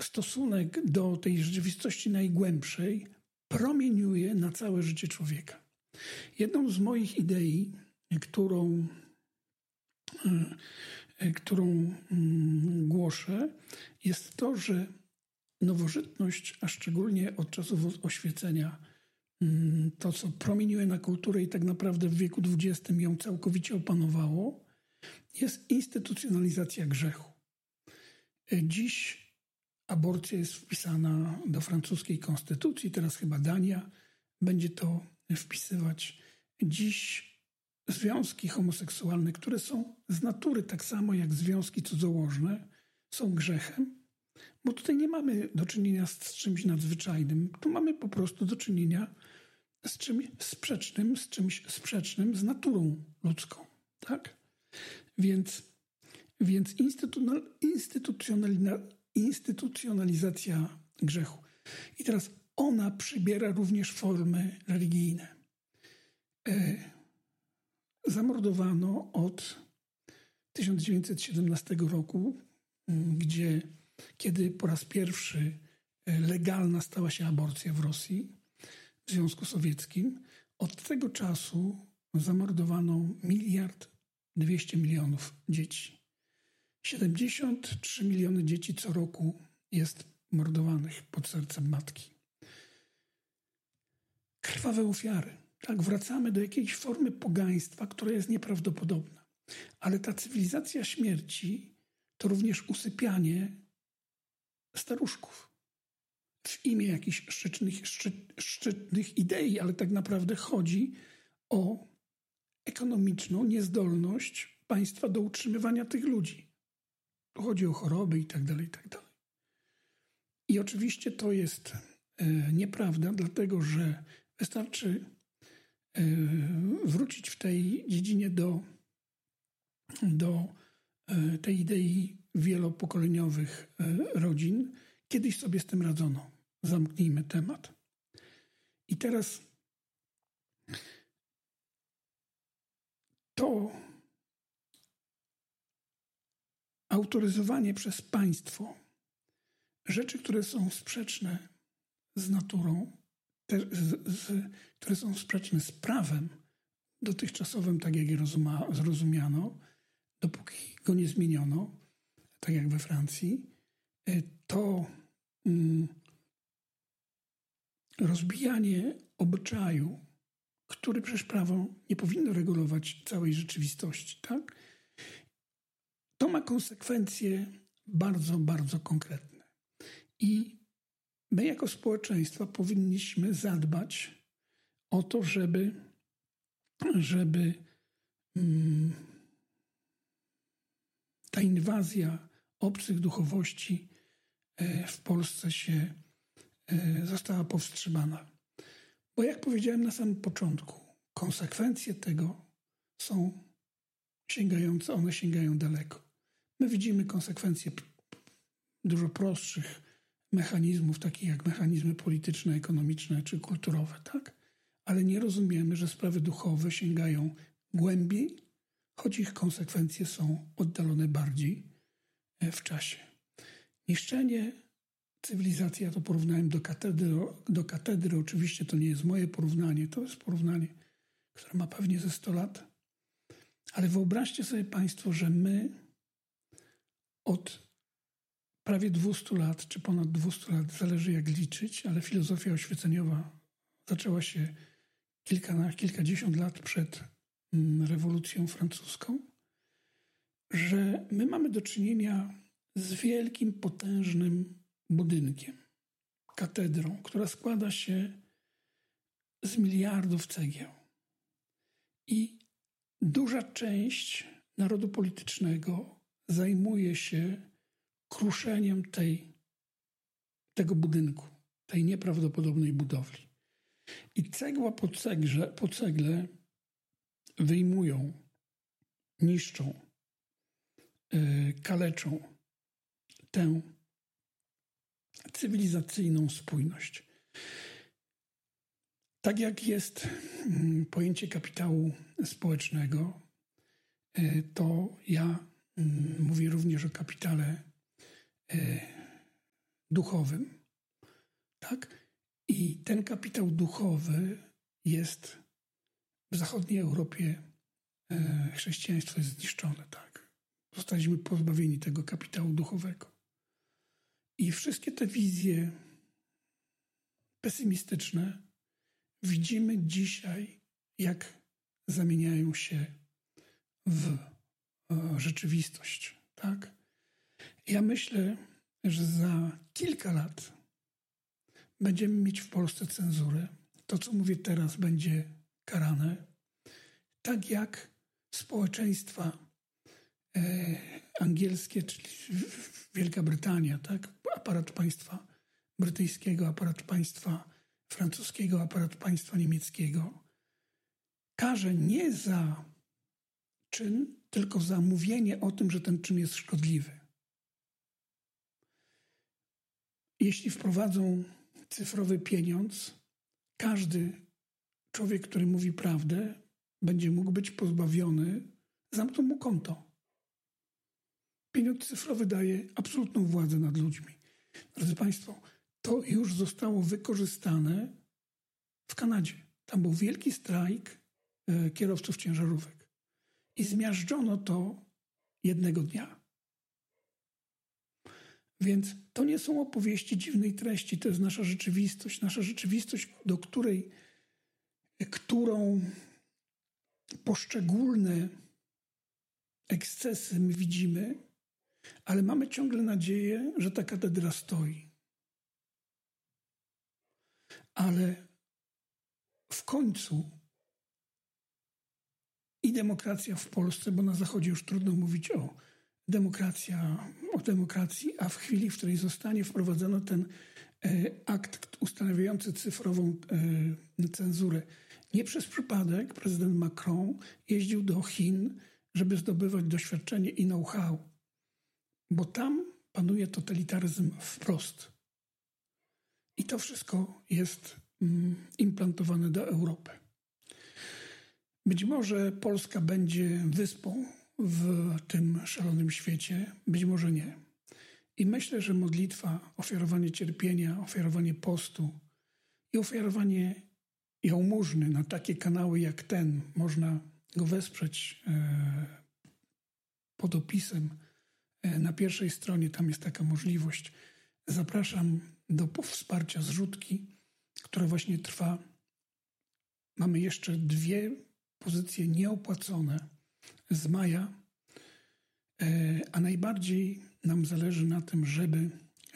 stosunek do tej rzeczywistości najgłębszej promieniuje na całe życie człowieka. Jedną z moich idei, którą głoszę, jest to, że nowożytność, a szczególnie od czasów oświecenia, to, co promieniuje na kulturę i tak naprawdę w wieku XX ją całkowicie opanowało, jest instytucjonalizacja grzechu. Dziś aborcja jest wpisana do francuskiej konstytucji, teraz chyba Dania będzie to wpisywać. Dziś związki homoseksualne, które są z natury tak samo jak związki cudzołożne, są grzechem, bo tutaj nie mamy do czynienia z czymś nadzwyczajnym. Tu mamy po prostu do czynienia z czymś sprzecznym z naturą ludzką. Tak? Więc instytucjonalizacja grzechu. I teraz ona przybiera również formy religijne. Zamordowano od 1917 roku, kiedy po raz pierwszy legalna stała się aborcja w Rosji, w Związku Sowieckim. Od tego czasu zamordowano 1,2 miliarda dzieci. 73 miliony dzieci co roku jest mordowanych pod sercem matki. Krwawe ofiary. Tak, wracamy do jakiejś formy pogaństwa, która jest nieprawdopodobna. Ale ta cywilizacja śmierci to również usypianie staruszków w imię jakichś szczytnych idei, ale tak naprawdę chodzi o ekonomiczną niezdolność państwa do utrzymywania tych ludzi. Tu chodzi o choroby i tak dalej, i tak dalej. I oczywiście to jest nieprawda, dlatego że wystarczy wrócić w tej dziedzinie do tej idei wielopokoleniowych rodzin. Kiedyś sobie z tym radzono. Zamknijmy temat. I teraz to autoryzowanie przez państwo rzeczy, które są sprzeczne z naturą, które są sprzeczne z prawem dotychczasowym, tak jak je zrozumiano, dopóki go nie zmieniono, tak jak we Francji, to rozbijanie obyczaju, który przecież prawo nie powinno regulować całej rzeczywistości, tak? To ma konsekwencje bardzo, bardzo konkretne. I my jako społeczeństwo powinniśmy zadbać o to, żeby ta inwazja obcych duchowości w Polsce została powstrzymana. Bo jak powiedziałem na samym początku, konsekwencje tego sięgają daleko. My widzimy konsekwencje dużo prostszych mechanizmów, takich jak mechanizmy polityczne, ekonomiczne czy kulturowe, tak? Ale nie rozumiemy, że sprawy duchowe sięgają głębiej, choć ich konsekwencje są oddalone bardziej w czasie. Niszczenie cywilizacji, ja to porównałem do katedry. Oczywiście to nie jest moje porównanie, to jest porównanie, które ma pewnie ze 100 lat. Ale wyobraźcie sobie Państwo, że my od prawie 200 lat, czy ponad 200 lat, zależy jak liczyć, ale filozofia oświeceniowa zaczęła się kilkadziesiąt lat przed rewolucją francuską, że my mamy do czynienia z wielkim, potężnym budynkiem, katedrą, która składa się z miliardów cegieł. I duża część narodu politycznego zajmuje się kruszeniem tego budynku, tej nieprawdopodobnej budowli. I cegła po cegle wyjmują, niszczą, kaleczą tę cywilizacyjną spójność. Tak jak jest pojęcie kapitału społecznego, to ja mówię również o kapitale duchowym, tak? I ten kapitał duchowy jest w zachodniej Europie, chrześcijaństwo jest zniszczone, tak? Zostaliśmy pozbawieni tego kapitału duchowego. I wszystkie te wizje pesymistyczne widzimy dzisiaj, jak zamieniają się w rzeczywistość, tak? Ja myślę, że za kilka lat będziemy mieć w Polsce cenzurę. To, co mówię teraz, będzie karane. Tak jak społeczeństwa angielskie, czyli Wielka Brytania, tak? Aparat państwa brytyjskiego, aparat państwa francuskiego, aparat państwa niemieckiego karze nie za czyn, tylko za mówienie o tym, że ten czyn jest szkodliwy. Jeśli wprowadzą cyfrowy pieniądz, każdy człowiek, który mówi prawdę, będzie mógł być pozbawiony, zamkną mu konto. Pieniądz cyfrowy daje absolutną władzę nad ludźmi. Drodzy Państwo, to już zostało wykorzystane w Kanadzie. Tam był wielki strajk kierowców ciężarówek. I zmiażdżono to jednego dnia. Więc to nie są opowieści dziwnej treści, to jest nasza rzeczywistość, do którą poszczególne ekscesy my widzimy, ale mamy ciągle nadzieję, że ta katedra stoi. Ale w końcu i demokracja w Polsce, bo na Zachodzie już trudno mówić o demokracji, a w chwili, w której zostanie wprowadzony ten akt ustanawiający cyfrową cenzurę. Nie przez przypadek prezydent Macron jeździł do Chin, żeby zdobywać doświadczenie i know-how, bo tam panuje totalitaryzm wprost. I to wszystko jest implantowane do Europy. Być może Polska będzie wyspą w tym szalonym świecie, być może nie. I myślę, że modlitwa, ofiarowanie cierpienia, ofiarowanie postu i ofiarowanie jałmużny na takie kanały jak ten, można go wesprzeć pod opisem na pierwszej stronie, tam jest taka możliwość. Zapraszam do wsparcia zrzutki, która właśnie trwa. Mamy jeszcze 2 pozycje nieopłacone z maja, a najbardziej nam zależy na tym, żeby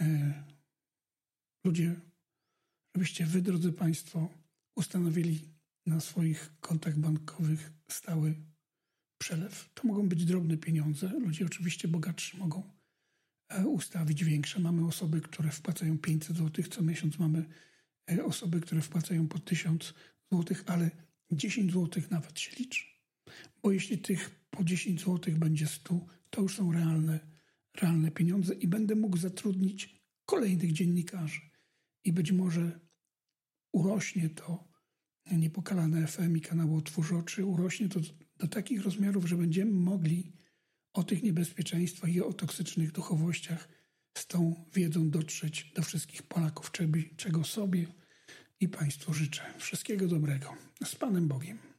żebyście wy, drodzy Państwo, ustanowili na swoich kontach bankowych stały przelew. To mogą być drobne pieniądze. Ludzie oczywiście bogatsi mogą ustawić większe. Mamy osoby, które wpłacają 500 zł co miesiąc. Mamy osoby, które wpłacają po 1000 zł, ale 10 zł nawet się liczy. Bo jeśli tych po 10 zł będzie 100, to już są realne pieniądze i będę mógł zatrudnić kolejnych dziennikarzy. I być może urośnie to Niepokalane FM i kanał Otwórz Oczy, urośnie to do takich rozmiarów, że będziemy mogli o tych niebezpieczeństwach i o toksycznych duchowościach z tą wiedzą dotrzeć do wszystkich Polaków, czego sobie i Państwu życzę. Wszystkiego dobrego. Z Panem Bogiem.